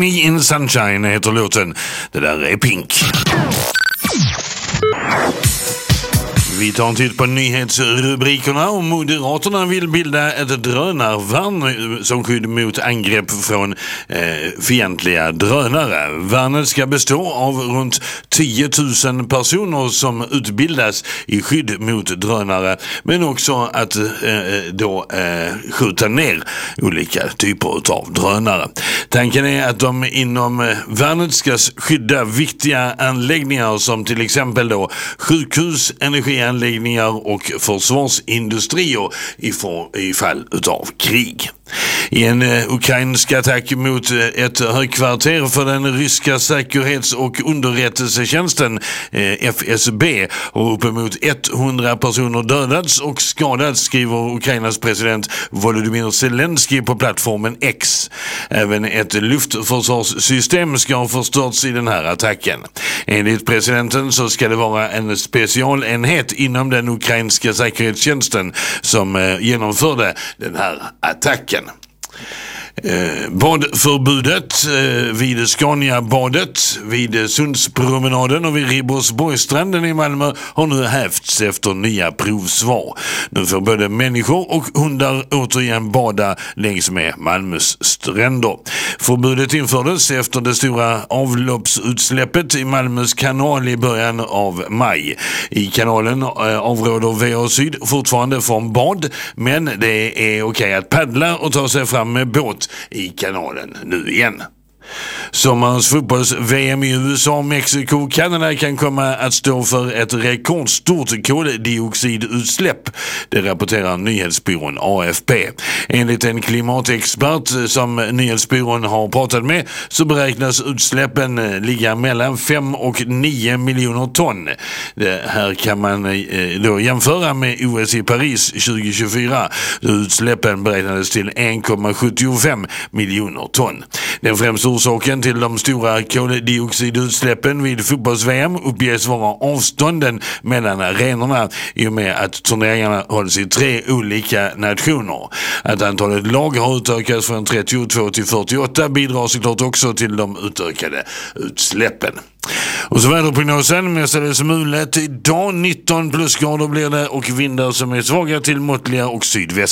Me in Sunshine heter låten. Det där är Pink. Vi tar en titt på nyhetsrubrikerna och Moderaterna vill bilda ett drönarvärn som skydd mot angrepp från fientliga drönare. Värnet ska bestå av runt 10 000 personer som utbildas i skydd mot drönare, men också att skjuta ner olika typer av drönare. Tanken är att de inom värnet ska skydda viktiga anläggningar som till exempel då sjukhus, energianläggningar och försvarsindustrier i fall utav krig. I en ukrainsk attack mot ett högkvarter för den ryska säkerhets- och underrättelsetjänsten FSB har uppemot 100 personer dödats och skadats, skriver Ukrainas president Volodymyr Zelensky på plattformen X. Även ett luftförsvarssystem ska ha förstörts i den här attacken. Enligt presidenten så ska det vara en specialenhet inom den ukrainska säkerhetstjänsten som genomförde den här attacken. Badförbudet vid Scaniabadet, vid Sundspromenaden och vid Ribersborgsstranden i Malmö har nu hävts efter nya provsvar. Nu får både människor och hundar återigen bada längs med Malmös stränder. Förbudet infördes efter det stora avloppsutsläppet i Malmös kanal i början av maj. I kanalen avråder VA Syd fortfarande från bad, men det är okej att paddla och ta sig fram med båt i kanalen nu igen. Sommarens fotbolls-VM i USA, Mexiko och Kanada kan komma att stå för ett rekordstort koldioxidutsläpp. Det rapporterar nyhetsbyrån AFP. Enligt en klimatexpert som nyhetsbyrån har pratat med så beräknas utsläppen ligga mellan 5 och 9 miljoner ton. Det här kan man då jämföra med OS i Paris 2024. Utsläppen beräknades till 1,75 miljoner ton. Den främsta orsaken till de stora koldioxidutsläppen vid fotbolls-VM uppges vara avstånden mellan arenorna i och med att turneringarna hålls i 3 olika nationer. Att antalet lag har utökats från 32 till 48 bidrar såklart också till de utökade utsläppen. Och så väderprognosen, mestadels mulet. Idag 19 plusgrader blir det och vindar som är svaga till måttliga och sydväst.